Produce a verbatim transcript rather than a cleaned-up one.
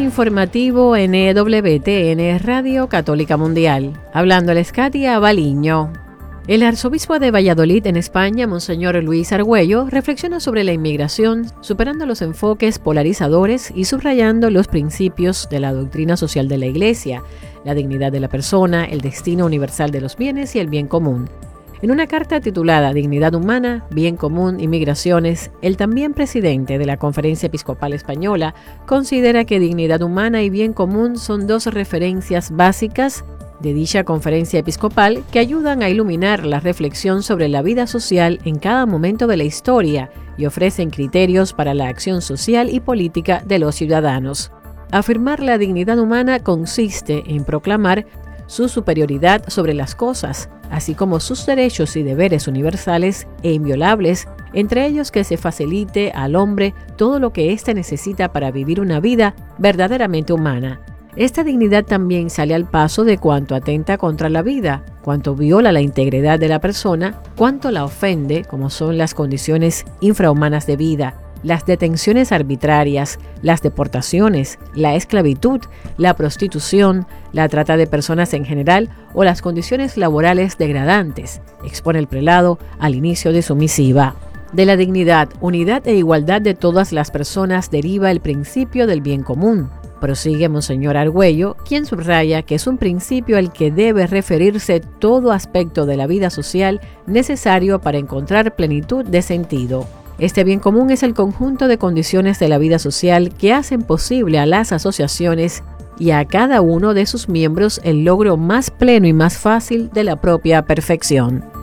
informativo N W T N Radio Católica Mundial. Hablándoles Katia Baliño. El arzobispo de Valladolid en España, Monseñor Luis Argüello, reflexiona sobre la inmigración, superando los enfoques polarizadores y subrayando los principios de la doctrina social de la Iglesia, la dignidad de la persona, el destino universal de los bienes y el bien común. En una carta titulada Dignidad Humana, Bien Común y Migraciones, el también presidente de la Conferencia Episcopal Española considera que dignidad humana y bien común son dos referencias básicas de dicha conferencia episcopal que ayudan a iluminar la reflexión sobre la vida social en cada momento de la historia y ofrecen criterios para la acción social y política de los ciudadanos. Afirmar la dignidad humana consiste en proclamar su superioridad sobre las cosas, así como sus derechos y deberes universales e inviolables, entre ellos que se facilite al hombre todo lo que éste necesita para vivir una vida verdaderamente humana. Esta dignidad también sale al paso de cuanto atenta contra la vida, cuanto viola la integridad de la persona, cuanto la ofende, como son las condiciones infrahumanas de vida, las detenciones arbitrarias, las deportaciones, la esclavitud, la prostitución, la trata de personas en general o las condiciones laborales degradantes, expone el prelado al inicio de su misiva. De la dignidad, unidad e igualdad de todas las personas deriva el principio del bien común. Prosigue Monseñor Argüello, quien subraya que es un principio al que debe referirse todo aspecto de la vida social necesario para encontrar plenitud de sentido. Este bien común es el conjunto de condiciones de la vida social que hacen posible a las asociaciones y a cada uno de sus miembros el logro más pleno y más fácil de la propia perfección.